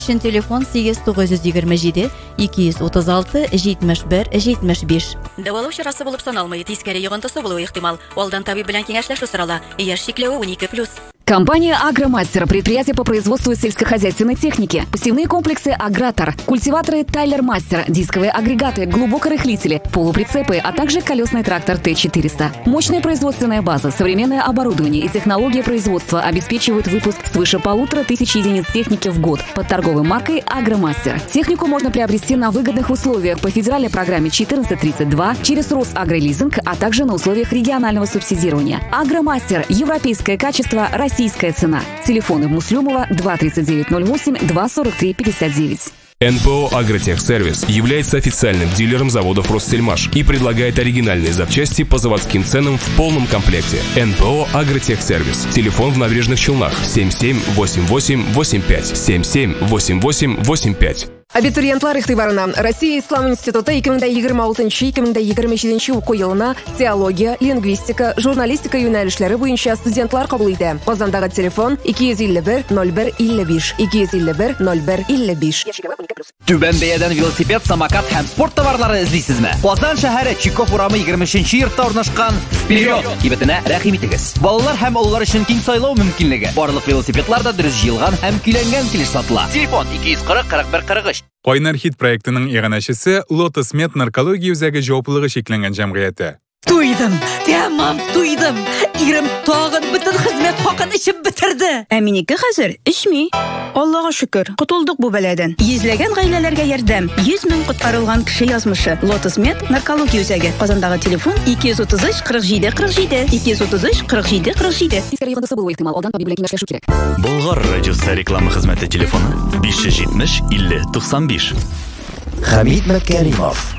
Шин телефон 8927 236 71 75. Дәвалау чарасы булып саналмый, тискәре йогынтысы булуы ихтимал. Алдан табиб белән киңәшләшү сорала. Яшь чикләве 12+. Компания «Агромастер» – предприятие по производству сельскохозяйственной техники. Посевные комплексы «Агратор», культиваторы «Тайлер Мастер», дисковые агрегаты, глубокорыхлители, полуприцепы, а также колесный трактор Т-400. Мощная производственная база, современное оборудование и технология производства обеспечивают выпуск свыше 1500 единиц техники в год под торговой маркой «Агромастер». Технику можно приобрести на выгодных условиях по федеральной программе 1432 через Росагролизинг, а также на условиях регионального субсидирования. «Агромастер» – европейское качество, российская цена. Телефоны Муслюмова 23908 243 59. НПО «Агротехсервис» является официальным дилером заводов «Россельмаш» и предлагает оригинальные запчасти по заводским ценам в полном комплекте. НПО «Агротехсервис». Телефон в Набережных Челнах 778885 778885. Абитуриентлар игътибарына Россия Ислам институты 2026-2027 уку елына теология, лингвистика, журналистика юнәлешләре буенча студентлар кабул итә. Казандагы телефон 251 01 55 251 01 55. Түбән бәядән велосипед, самокат һәм спорт товарлары эзлисезме? Казан шәһәре Чиков урамы 20-нче йортта урнашкан Вперед! Кибетенә рәхим итегез. Балалар һәм олылар өчен киң сайлау мөмкинлеге. Барлык велосипедлар да дөрес җыелган һәм көйләнгән килеш сатыла. Телефон 240 41 43. Кайнар хит проектының иганәчесе Lotus Med наркология үзәге җаваплылыгы шикләнгән җәмгыяте. Туйдым, тәмам туйдым. Ирем тагын бөтен хезмәт хакын ичеп битерде. Ә минеке хәзер ичми. Аллага шөкер, котылдык бу бәладән. Йөзләгән гаиләләргә ярдәм. 100 мең коткарылган кеше язмышы. Lotus Med наркология үзәге. Казандагы телефон 233 47 47 233 47 47. Тискәре йогынтысы булуы ихтимал. Алдан табиб белән киңәшләшү кирәк. Болгар радиосы реклама хезмәте телефоны 570 50 95. Хамид Макаримов